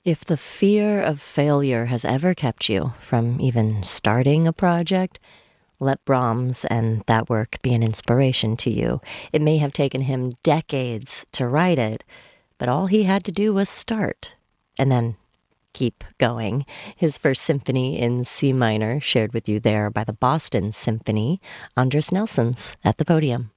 If the fear of failure has ever kept you from even starting a project, let Brahms and that work be an inspiration to you. It may have taken him decades to write it, but all he had to do was start and then keep going. His first symphony in C minor, shared with you there by the Boston Symphony, Andris Nelson's at the podium.